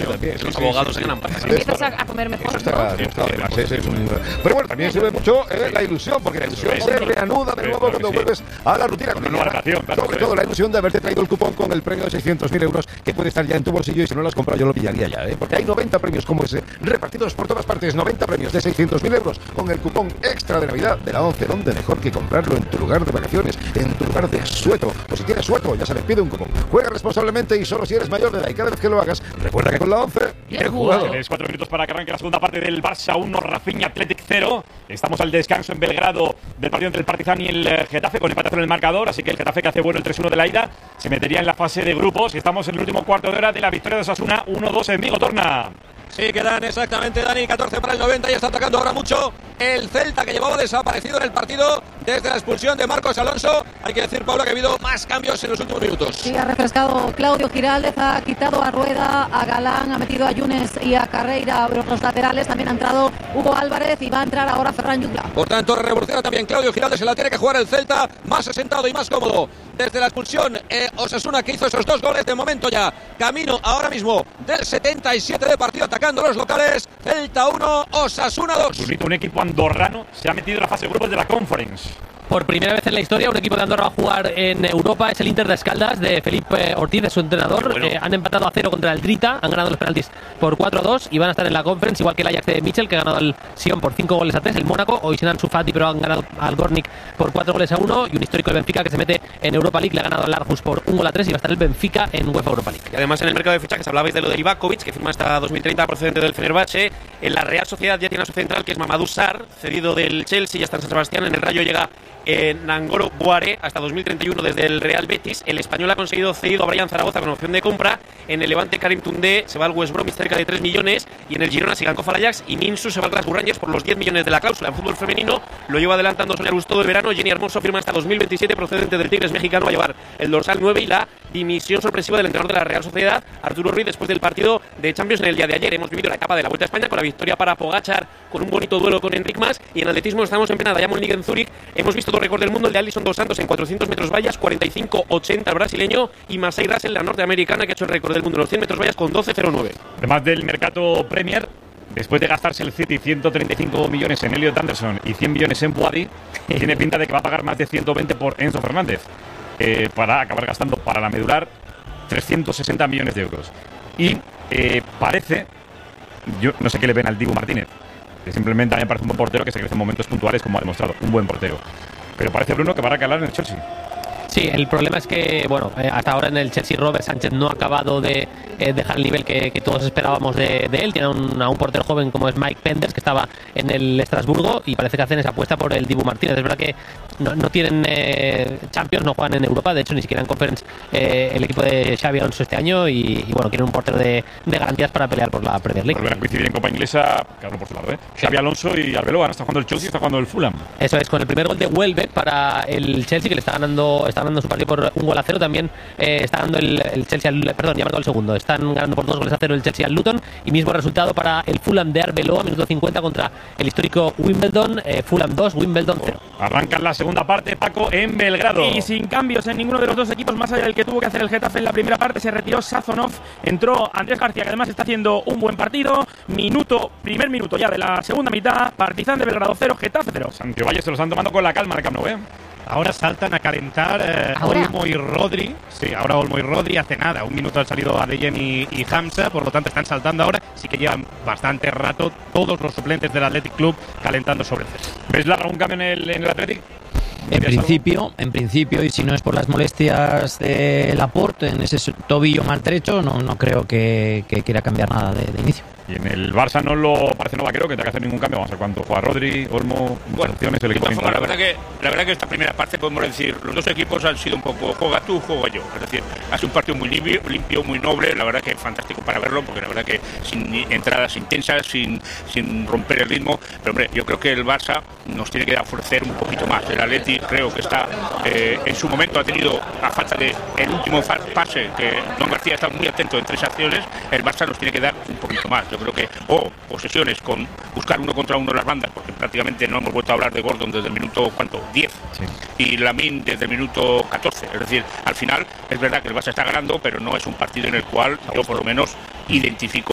también. Los abogados se ganan pasta. Empiezas a comer mejor, eso está, además, pero bueno, también sirve mucho la ilusión, porque la ilusión se reanuda de nuevo cuando vuelves a la rutina. Una nueva relación, claro. Sobre todo la ilusión de haberte traído el cupón con el premio de 600.000 euros que puede estar ya en tu bolsillo, y si no lo has comprado yo lo pillaría ya, porque hay 90 premios como ese repartidos por todas partes, 90 premios de 600.000 euros con el cupón extra de Navidad de la 11. ¿Dónde mejor que comprarlo? En tu lugar de vacaciones, en tu lugar de sueto, o si tienes sueto, ya sabes, pide un cupón. Juega responsablemente y solo si eres mayor de edad, y cada vez que lo hagas, recuerda que con la 11 bien jugado. 4 minutos para que arranque la segunda parte del Barça 1, Rafinha Athletic 0. Estamos al descanso en Belgrado del partido entre el Partizan y el Getafe, con empate en el marcador, así que el Getafe, que hace bueno el 3-1 de la ida, se metería en la fase de grupos, y estamos en el último cuarto de hora de la victoria de Osasuna 1-2 en Vigo. Torna. Sí, quedan exactamente, Dani, 14 para el 90 y está atacando ahora mucho el Celta, que llevaba desaparecido en el partido desde la expulsión de Marcos Alonso. Hay que decir, Paula, que ha habido más cambios en los últimos minutos. Sí, ha refrescado Claudio Giraldez, ha quitado a Rueda, a Galán, ha metido a Yunes y a Carreira a los laterales. También ha entrado Hugo Álvarez y va a entrar ahora Ferran Jutla. Por tanto, revoluciona también Claudio Giraldez, se la tiene que jugar el Celta, más asentado y más cómodo. Desde la expulsión, Osasuna, que hizo esos 2 goles de momento ya. Camino ahora mismo del 77 de partido, atacando los locales. Celta 1, Osasuna 2. Un equipo andorrano se ha metido en la fase de grupos de la Conference. Por primera vez en la historia, un equipo de Andorra va a jugar en Europa. Es el Inter de Escaldas, de Felipe Ortiz, de su entrenador. Bueno. Han empatado a 0 contra el Drita, han ganado los penaltis por 4-2 y van a estar en la Conference, igual que el Ajax de Michel, que ha ganado al Sion por 5-3. El Mónaco, hoy sin Ansu Fati, pero han ganado al Gornik por 4-1. Y un histórico, el Benfica, que se mete en Europa League, le ha ganado al Aarhus por 1-3 y va a estar el Benfica en UEFA Europa League. Y además, en el mercado de fichajes hablabais de lo de Livakovic, que firma hasta 2030 procedente del Fenerbahce. En la Real Sociedad ya tiene a su central, que es Mamadou Sarr, cedido del Chelsea, ya está en San Sebastián. En el Rayo llega Nangolo Boare hasta 2031 desde el Real Betis. El español ha conseguido cedido a Brian Zaragoza con opción de compra. En el Levante, Karim Toundé se va al West Brom, cerca de 3 millones. Y en el Girona, Sigankov al Ajax, y Minsu se va al Glasgow Rangers por los 10 millones de la cláusula. En fútbol femenino lo lleva adelantando Sonia Luz todo el verano. Jenny Hermoso firma hasta 2027 procedente del Tigres mexicano a llevar el dorsal 9 y la dimisión sorpresiva del entrenador de la Real Sociedad, Arturo Ruiz, después del partido de Champions en el día de ayer. Hemos vivido la etapa de la Vuelta a España con la victoria para Pogačar, con un bonito duelo con Enric Mas, y en atletismo estamos en plena Diamond League en Zúrich. Hemos visto dos récords del mundo, el de Alison Dos Santos en 400 metros vallas, 45.80 el brasileño, y Masai Russell, la norteamericana, que ha hecho el récord del mundo en los 100 metros vallas con 12.09. Además del mercado Premier, después de gastarse el City 135 millones en Elliot Anderson y 100 millones en Boadi, tiene pinta de que va a pagar más de 120 por Enzo Fernández, para acabar gastando para la medular 360 millones de euros. Y parece, yo no sé qué le ven al Dibu Martínez, que simplemente a mí me parece un buen portero que se crece en momentos puntuales, como ha demostrado, un buen portero. Pero parece, Bruno, que va a calar en el Chelsea. Sí, el problema es que, bueno, hasta ahora en el Chelsea Robert Sánchez no ha acabado de dejar el nivel que todos esperábamos de él. Tiene a un portero joven como es Mike Penders, que estaba en el Estrasburgo, y parece que hacen esa apuesta por el Dibu Martínez. Es verdad que no tienen Champions, no juegan en Europa, de hecho ni siquiera en Conference el equipo de Xabi Alonso este año, y bueno, quieren un portero de garantías para pelear por la Premier League. Volver a coincidir en Copa Inglesa, cada uno por su lado, Xabi Alonso y Arbeloa, está jugando el Chelsea, está jugando el Fulham. Eso es, con el primer gol de Welbeck para el Chelsea, que le está ganando su partido por 1-0. También está ganando el Chelsea perdón, ya marcó el segundo. Están ganando por 2-0 el Chelsea al Luton, y mismo resultado para el Fulham de Arbeloa, minuto 50 contra el histórico Wimbledon. Fulham 2, Wimbledon 0. Arranca la segunda parte, Paco, en Belgrado. Y sin cambios en ninguno de los dos equipos, más allá del que tuvo que hacer el Getafe en la primera parte. Se retiró Sazonov, entró Andrés García, que además está haciendo un buen partido. Primer minuto ya de la segunda mitad. Partizan de Belgrado 0, Getafe 0. Santiago Valle se lo están tomando con la calma el Camp Nou, Ahora saltan a calentar Olmo y Rodri. Sí, ahora Olmo y Rodri hace nada. Un minuto han salido Adeyemi y Hamza, por lo tanto están saltando ahora. Sí que llevan bastante rato todos los suplentes del Athletic Club calentando sobre el césped. ¿Ves algún cambio en el Athletic? En principio, y si no es por las molestias de Laporte en ese tobillo maltrecho, no creo que quiera cambiar nada de inicio. Y en el Barça parece no vaquero que tenga que hacer ningún cambio. Vamos a ver cuánto juega Rodri, Olmo, muchas opciones, el equipo. La verdad que esta primera parte podemos decir, los dos equipos han sido un poco juega tú, juega yo. Es decir, ha sido un partido muy limpio, muy noble. La verdad que es fantástico para verlo, porque la verdad que sin entradas intensas, sin romper el ritmo. Pero hombre, yo creo que el Barça nos tiene que ofrecer un poquito más. El Atleti creo que está en su momento ha tenido, a falta de el último pase, que Don García está muy atento en 3 acciones, el Barça nos tiene que dar un poquito más. Yo creo que posesiones con buscar uno contra uno en las bandas, porque prácticamente no hemos vuelto a hablar de Gordon desde el minuto 10, y Lamine desde el minuto 14. Es decir, al final es verdad que el Barça está ganando, pero no es un partido en el cual yo por lo menos identifico